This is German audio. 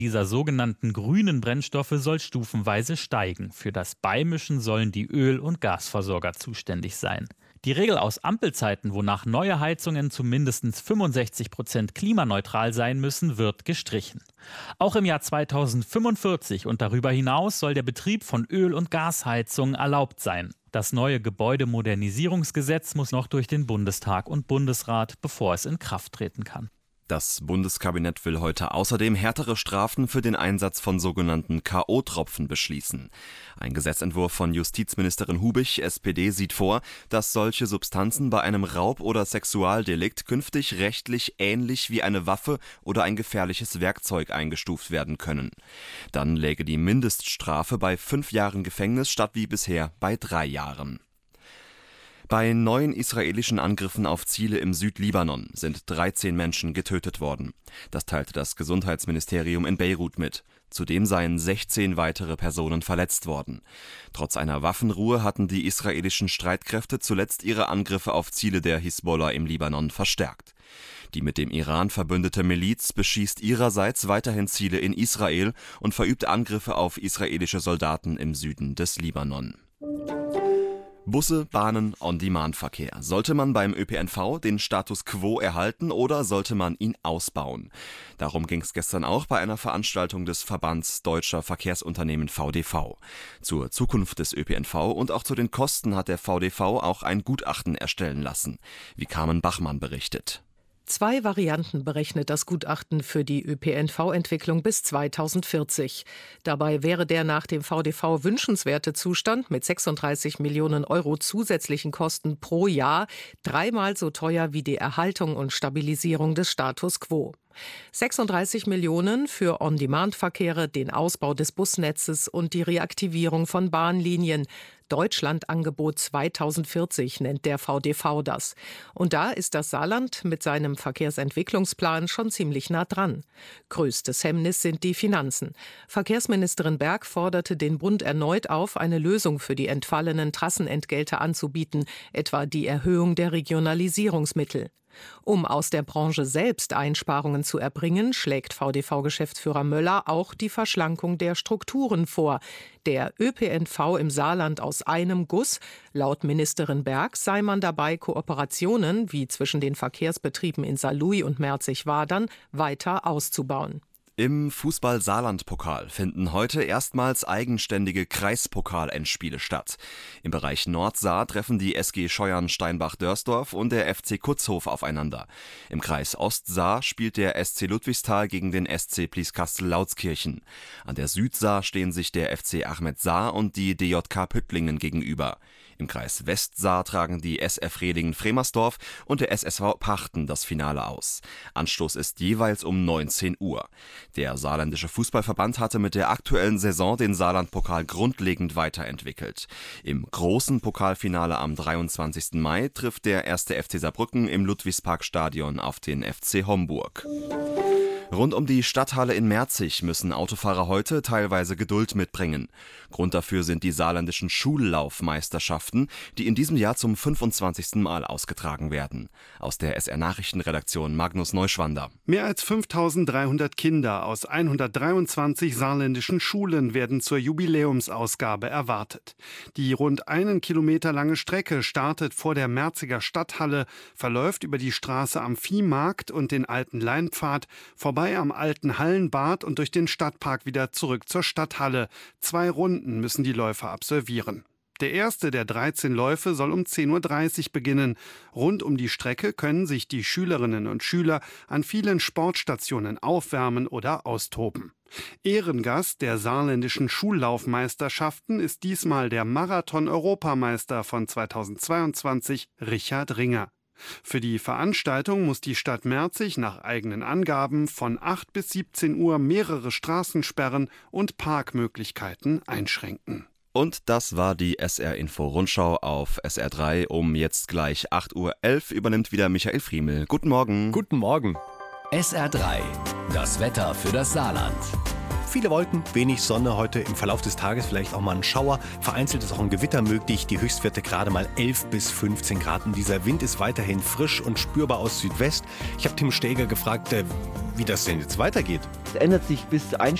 Dieser sogenannten grünen Brennstoffe soll stufenweise steigen. Für das Beimischen sollen die Öl- und Gasversorger zuständig sein. Die Regel aus Ampelzeiten, wonach neue Heizungen zu mindestens 65% klimaneutral sein müssen, wird gestrichen. Auch im Jahr 2045 und darüber hinaus soll der Betrieb von Öl- und Gasheizungen erlaubt sein. Das neue Gebäudemodernisierungsgesetz muss noch durch den Bundestag und Bundesrat, bevor es in Kraft treten kann. Das Bundeskabinett will heute außerdem härtere Strafen für den Einsatz von sogenannten K.O.-Tropfen beschließen. Ein Gesetzentwurf von Justizministerin Hubich, SPD, sieht vor, dass solche Substanzen bei einem Raub- oder Sexualdelikt künftig rechtlich ähnlich wie eine Waffe oder ein gefährliches Werkzeug eingestuft werden können. Dann läge die Mindeststrafe bei 5 Jahren Gefängnis statt wie bisher bei 3 Jahren. Bei neuen israelischen Angriffen auf Ziele im Südlibanon sind 13 Menschen getötet worden. Das teilte das Gesundheitsministerium in Beirut mit. Zudem seien 16 weitere Personen verletzt worden. Trotz einer Waffenruhe hatten die israelischen Streitkräfte zuletzt ihre Angriffe auf Ziele der Hisbollah im Libanon verstärkt. Die mit dem Iran verbündete Miliz beschießt ihrerseits weiterhin Ziele in Israel und verübt Angriffe auf israelische Soldaten im Süden des Libanon. Busse, Bahnen, On-Demand-Verkehr. Sollte man beim ÖPNV den Status quo erhalten oder sollte man ihn ausbauen? Darum ging es gestern auch bei einer Veranstaltung des Verbands Deutscher Verkehrsunternehmen VDV. Zur Zukunft des ÖPNV und auch zu den Kosten hat der VDV auch ein Gutachten erstellen lassen, wie Carmen Bachmann berichtet. 2 Varianten berechnet das Gutachten für die ÖPNV-Entwicklung bis 2040. Dabei wäre der nach dem VDV wünschenswerte Zustand mit 36 Millionen Euro zusätzlichen Kosten pro Jahr 3-mal so teuer wie die Erhaltung und Stabilisierung des Status quo. 36 Millionen für On-Demand-Verkehre, den Ausbau des Busnetzes und die Reaktivierung von Bahnlinien. Deutschlandangebot 2040 nennt der VDV das. Und da ist das Saarland mit seinem Verkehrsentwicklungsplan schon ziemlich nah dran. Größtes Hemmnis sind die Finanzen. Verkehrsministerin Berg forderte den Bund erneut auf, eine Lösung für die entfallenen Trassenentgelte anzubieten, etwa die Erhöhung der Regionalisierungsmittel. Um aus der Branche selbst Einsparungen zu erbringen, schlägt VDV-Geschäftsführer Möller auch die Verschlankung der Strukturen vor. Der ÖPNV im Saarland aus einem Guss. Laut Ministerin Berg sei man dabei, Kooperationen wie zwischen den Verkehrsbetrieben in Saarlouis und Merzig-Wadern weiter auszubauen. Im Fußball-Saarland-Pokal finden heute erstmals eigenständige Kreispokal-Endspiele statt. Im Bereich Nordsaar treffen die SG Scheuern-Steinbach-Dörsdorf und der FC Kutzhof aufeinander. Im Kreis Ostsaar spielt der SC Ludwigsthal gegen den SC Plieskastel-Lautskirchen. An der Südsaar stehen sich der FC Ahmed Saar und die DJK Püttlingen gegenüber. Im Kreis Westsaar tragen die SF Redingen-Fremersdorf und der SSV Pachten das Finale aus. Anstoß ist jeweils um 19 Uhr. Der Saarländische Fußballverband hatte mit der aktuellen Saison den Saarland-Pokal grundlegend weiterentwickelt. Im großen Pokalfinale am 23. Mai trifft der 1. FC Saarbrücken im Ludwigsparkstadion auf den FC Homburg. Rund um die Stadthalle in Merzig müssen Autofahrer heute teilweise Geduld mitbringen. Grund dafür sind die saarländischen Schullaufmeisterschaften, die in diesem Jahr zum 25. Mal ausgetragen werden. Aus der SR-Nachrichtenredaktion Magnus Neuschwander. Mehr als 5.300 Kinder aus 123 saarländischen Schulen werden zur Jubiläumsausgabe erwartet. Die rund 1 Kilometer lange Strecke startet vor der Merziger Stadthalle, verläuft über die Straße am Viehmarkt und den alten Leinpfad, vorbei am alten Hallenbad und durch den Stadtpark wieder zurück zur Stadthalle. 2 Runden müssen die Läufer absolvieren. Der erste der 13 Läufe soll um 10.30 Uhr beginnen. Rund um die Strecke können sich die Schülerinnen und Schüler an vielen Sportstationen aufwärmen oder austoben. Ehrengast der saarländischen Schullaufmeisterschaften ist diesmal der Marathon-Europameister von 2022, Richard Ringer. Für die Veranstaltung muss die Stadt Merzig nach eigenen Angaben von 8 bis 17 Uhr mehrere Straßensperren und Parkmöglichkeiten einschränken. Und das war die SR-Info-Rundschau auf SR3. Um jetzt gleich 8.11 Uhr übernimmt wieder Michael Friemel. Guten Morgen. Guten Morgen. SR3, das Wetter für das Saarland. Viele Wolken, wenig Sonne heute, im Verlauf des Tages vielleicht auch mal ein Schauer. Vereinzelt ist auch ein Gewitter möglich, die Höchstwerte gerade mal 11 bis 15 Grad. Und dieser Wind ist weiterhin frisch und spürbar aus Südwest. Ich habe Tim Steger gefragt, wie das denn jetzt weitergeht. Es ändert sich bis